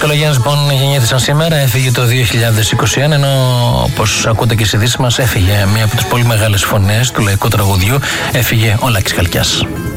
Καλογιάννης λοιπόν γεννήθησαν σήμερα, έφυγε το 2021, ενώ όπως ακούτε και στις ειδήσεις μας έφυγε μία από τις πολύ μεγάλες φωνές του λαϊκού τραγουδιού, έφυγε ο Λάκης Χαλκιάς.